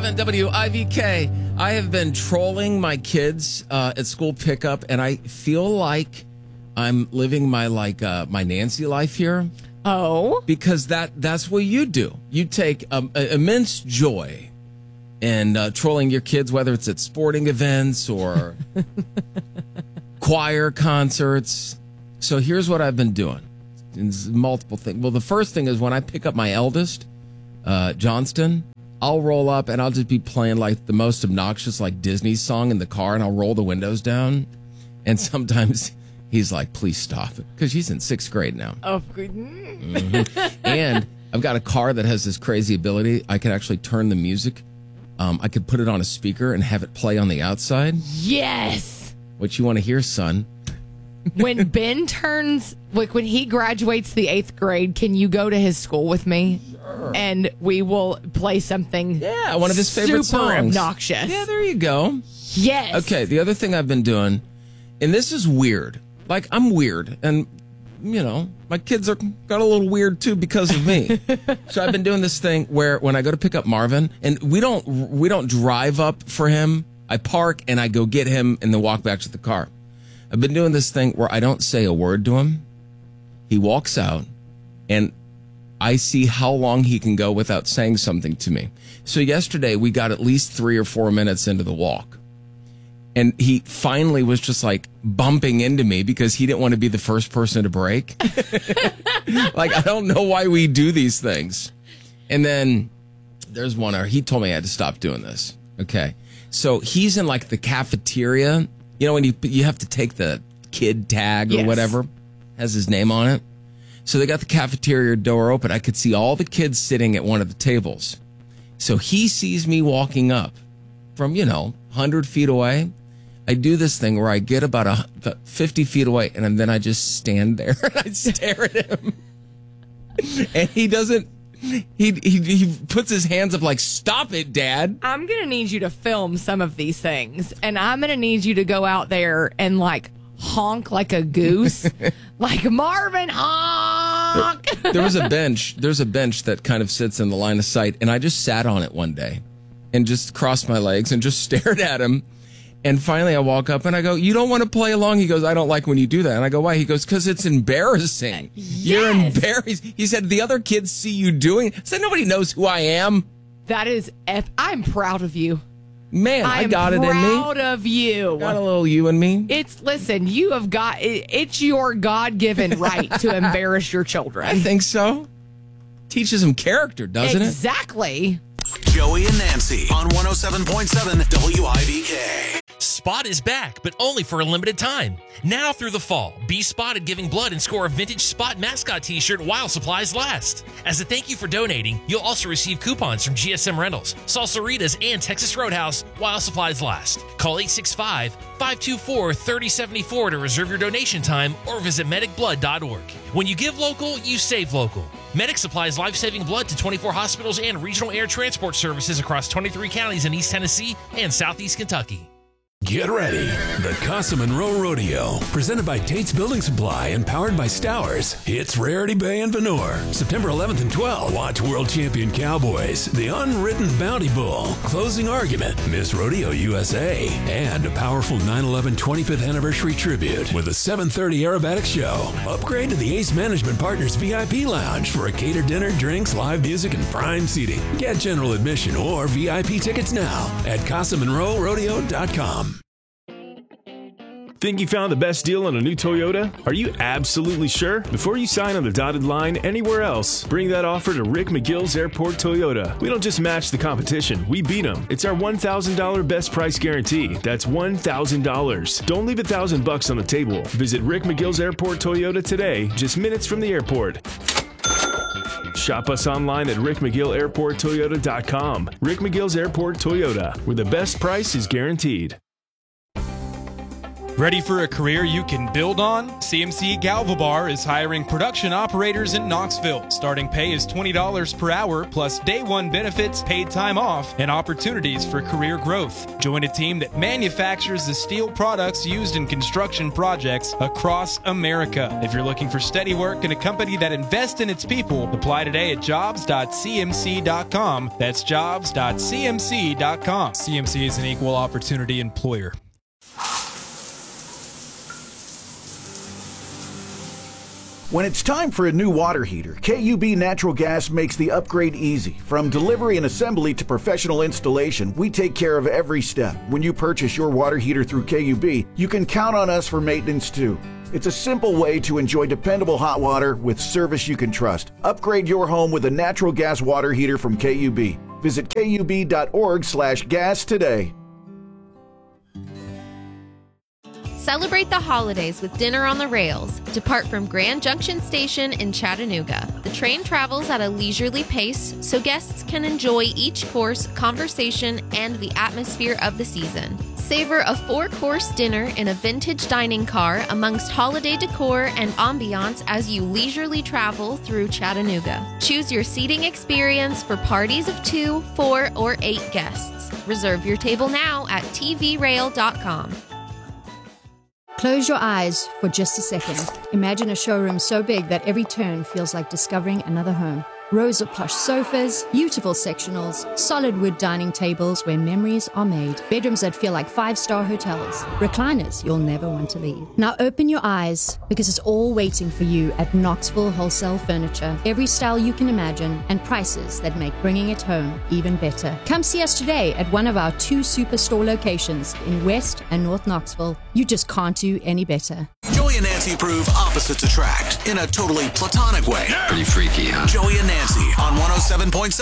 107 WIVK. I have been trolling my kids at school pickup, and I feel like I'm living my my Nancy life here. Oh, because that's what you do. You take immense joy in trolling your kids, whether it's at sporting events or choir concerts. So here's what I've been doing. It's multiple things. Well, the first thing is when I pick up my eldest, Johnston, I'll roll up and I'll just be playing like the most obnoxious Disney song in the car, and I'll roll the windows down. And sometimes he's like, please stop it, because he's in 6th grade now. Oh, good. Mm-hmm. And I've got a car that has this crazy ability. I can actually turn the music. I could put it on a speaker and have it play on the outside. Yes. What you want to hear, son? When Ben turns, when he graduates the 8th grade, can you go to his school with me? Sure. And we will play something. Yeah, one of his favorite songs. Super obnoxious. Yeah, there you go. Yes. Okay, the other thing I've been doing, and this is weird. I'm weird, and my kids are got a little weird too because of me. So I've been doing this thing where when I go to pick up Marvin, and we don't drive up for him. I park and I go get him and then walk back to the car. I've been doing this thing where I don't say a word to him. He walks out, and I see how long he can go without saying something to me. So yesterday we got at least 3 or 4 minutes into the walk. And he finally was just bumping into me because he didn't want to be the first person to break. I don't know why we do these things. And then there's one where he told me I had to stop doing this. Okay. So he's in the cafeteria. When you have to take the kid tag or whatever, has his name on it. So they got the cafeteria door open. I could see all the kids sitting at one of the tables. So he sees me walking up from, 100 feet away. I do this thing where I get about 50 feet away, and then I just stand there and I stare at him. And he doesn't. He puts his hands up stop it, Dad. I'm going to need you to film some of these things, and I'm going to need you to go out there and honk like a goose. Marvin, honk. There's a bench that kind of sits in the line of sight, and I just sat on it one day and just crossed my legs and just stared at him. And finally I walk up and I go, you don't want to play along? He goes, I don't like when you do that. And I go, why? He goes, because it's embarrassing. Yes. You're embarrassed. He said, the other kids see you doing it. I said, nobody knows who I am. That is, I'm proud of you. Man, I got it in me. I'm proud of you. Got a little you in me. Listen, you have got, it's your God-given right to embarrass your children. I think so. Teaches them character, doesn't it? Exactly. Joey and Nancy on 107.7 WIVK. Spot is back, but only for a limited time. Now through the fall, be spotted giving blood and score a vintage Spot mascot t-shirt while supplies last. As a thank you for donating, you'll also receive coupons from GSM Rentals, Salsaritas, and Texas Roadhouse while supplies last. Call 865-524-3074 to reserve your donation time or visit medicblood.org. When you give local, you save local. Medic supplies life-saving blood to 24 hospitals and regional air transport services across 23 counties in East Tennessee and Southeast Kentucky. Get ready. The Casa Monroe Rodeo, presented by Tate's Building Supply and powered by Stowers. It's Rarity Bay and Venor. September 11th and 12th. Watch World Champion Cowboys, The Unwritten Bounty Bull, Closing Argument, Miss Rodeo USA, and a powerful 9/11 25th Anniversary Tribute with a 7:30 aerobatic show. Upgrade to the Ace Management Partners VIP Lounge for a catered dinner, drinks, live music, and prime seating. Get general admission or VIP tickets now at CasaMonroeRodeo.com. Think you found the best deal on a new Toyota? Are you absolutely sure? Before you sign on the dotted line anywhere else, bring that offer to Rick McGill's Airport Toyota. We don't just match the competition, we beat them. It's our $1,000 best price guarantee. That's $1,000. Don't leave $1,000 on the table. Visit Rick McGill's Airport Toyota today, just minutes from the airport. Shop us online at rickmcgillairporttoyota.com. Rick McGill's Airport Toyota, where the best price is guaranteed. Ready for a career you can build on? CMC Galvabar is hiring production operators in Knoxville. Starting pay is $20 per hour, plus day one benefits, paid time off, and opportunities for career growth. Join a team that manufactures the steel products used in construction projects across America. If you're looking for steady work in a company that invests in its people, apply today at jobs.cmc.com. That's jobs.cmc.com. CMC is an equal opportunity employer. When it's time for a new water heater, KUB Natural Gas makes the upgrade easy. From delivery and assembly to professional installation, we take care of every step. When you purchase your water heater through KUB, you can count on us for maintenance too. It's a simple way to enjoy dependable hot water with service you can trust. Upgrade your home with a natural gas water heater from KUB. Visit kub.org/gas today. Celebrate the holidays with Dinner on the Rails. Depart from Grand Junction Station in Chattanooga. The train travels at a leisurely pace so guests can enjoy each course, conversation, and the atmosphere of the season. Savor a 4-course dinner in a vintage dining car amongst holiday decor and ambiance as you leisurely travel through Chattanooga. Choose your seating experience for parties of 2, 4, or 8 guests. Reserve your table now at tvrail.com. Close your eyes for just a second. Imagine a showroom so big that every turn feels like discovering another home. Rows of plush sofas, beautiful sectionals, solid wood dining tables where memories are made, bedrooms that feel like 5-star hotels, recliners you'll never want to leave. Now open your eyes, because it's all waiting for you at Knoxville Wholesale Furniture. Every style you can imagine and prices that make bringing it home even better. Come see us today at one of our 2 superstore locations in West and North Knoxville. You just can't do any better. Joey and Nancy prove opposites attract in a totally platonic way. Pretty freaky, huh? Joey and Nancy on 107.7